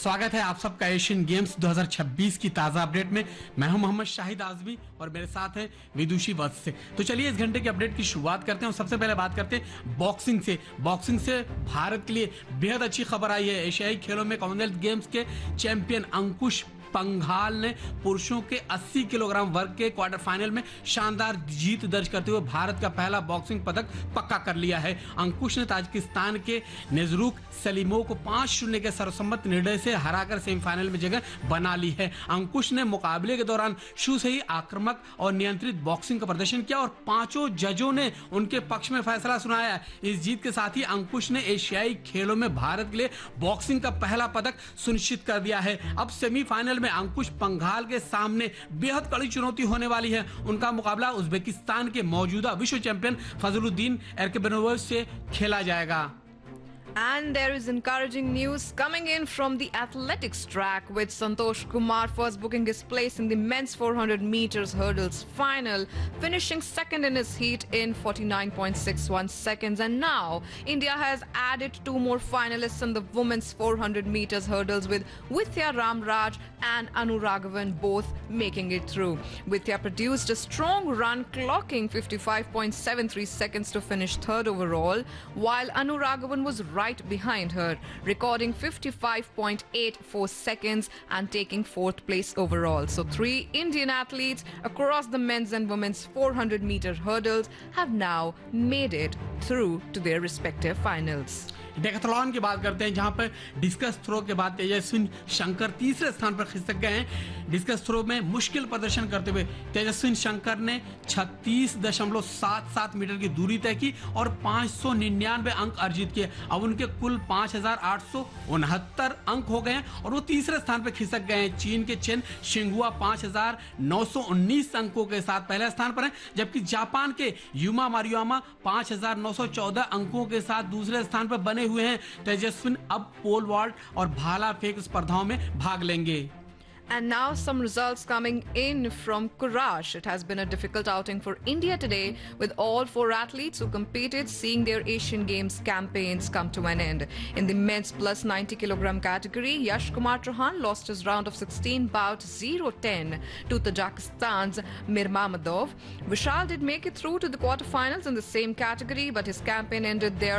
स्वागत है आप सबका एशियन गेम्स 2026 की ताजा अपडेट में। मैं हूं मोहम्मद शाहिद आजमी और मेरे साथ है विदुषी वत्स से। तो चलिए इस घंटे की अपडेट की शुरुआत करते हैं और सबसे पहले बात करते हैं बॉक्सिंग से भारत के लिए बेहद अच्छी खबर आई है। एशियाई खेलों में कॉमनवेल्थ गेम्स के चैंपियन अंकुश पंघाल ने पुरुषों के 80 किलोग्राम वर्ग के क्वार्टर फाइनल में शानदार जीत दर्ज करते हुए भारत का पहला बॉक्सिंग पदक पक्का कर लिया है। अंकुश ने ताजिकिस्तान के नेजरुक सलीमोव को 5-0 के सर्वसम्मत निर्णय से हराकर सेमीफाइनल में जगह बना ली है। अंकुश ने मुकाबले के दौरान शुरू से ही आक्रामक और नियंत्रित बॉक्सिंग का प्रदर्शन किया और पांचों जजों ने उनके पक्ष में फैसला सुनाया। इस जीत के साथ ही अंकुश ने एशियाई खेलों में भारत के लिए बॉक्सिंग का पहला पदक सुनिश्चित कर दिया है। अब सेमीफाइनल में अंकुश पंघाल के सामने बेहद कड़ी चुनौती होने वाली है। उनका मुकाबला उज्बेकिस्तान के मौजूदा विश्व चैंपियन फजलुद्दीन एर्कबेनोव से खेला जाएगा। And there is encouraging news coming in from the athletics track, with Santosh Kumar first booking his place in the men's 400 meters hurdles final, finishing second in his heat in 49.61 seconds. And now India has added two more finalists in the women's 400 meters hurdles, with Vidya Ramraj and Anu Raghavan both making it through. Vidya produced a strong run, clocking 55.73 seconds to finish third overall, while Anu Raghavan was right behind her, recording 55.84 seconds and taking fourth place overall. So 3 Indian athletes across the men's and women's 400 meter hurdles have now made it through to their respective finals. Decathlon की बात करते हैं, जहां पर discus throw के बाद तेजस्विन शंकर तीसरे स्थान पर खिसक गए हैं। डिस्कस थ्रो में मुश्किल प्रदर्शन करते हुए तेजस्विन शंकर ने 36.77 मीटर की दूरी तय की और 599 अंक अर्जित किए। अब उनके कुल 5,869 अंक हो गए हैं और वो तीसरे स्थान पर खिसक गए हैं। चीन के चेन शिंगुआ 5,919 अंकों के साथ पहले स्थान पर हैं, जबकि जापान के युमा मारियामा 5,914 अंकों के साथ दूसरे स्थान पर बने हुए हैं। तेजस्विन अब पोल वॉल्ट और भाला फेंक स्पर्धाओं में भाग लेंगे। And now some results coming in from Courage. It has been a difficult outing for India today, with all 4 athletes who competed seeing their Asian Games campaigns come to an end. In the men's plus 90 kilogram category, Yash Kumar Chauhan lost his round of 16 bout 0-10 to Tajikistan's Mirmamedov. Vishal did make it through to the quarterfinals in the same category, but his campaign ended there